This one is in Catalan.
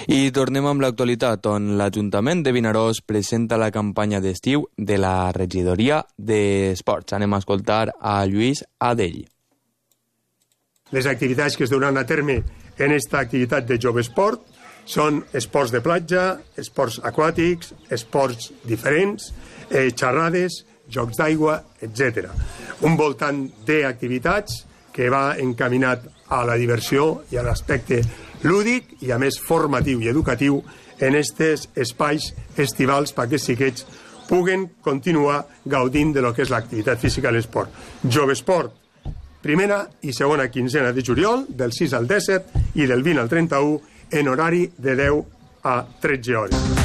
I tornem amb l'actualitat, on l'Ajuntament de Vinaròs presenta la campanya d'estiu de la regidoria d'Esports. Anem a escoltar a Lluís Adell. Les activitats que es duran a terme en esta activitat de Jove Esport són esports de platja, esports aquàtics, esports diferents, xerrades, jocs d'aigua, etc. Un voltant d'activitats que va encaminat a la diversió i a l'aspecte lúdic i a més formatiu i educatiu en aquests espais estivals perquè els xiquets puguen continuar gaudint de lo que és l'activitat física i l'esport. Jove Esport, primera i segona quinzena de juliol, del 6 al 17 i del 20 al 31, en horari de 10 a 13 hores.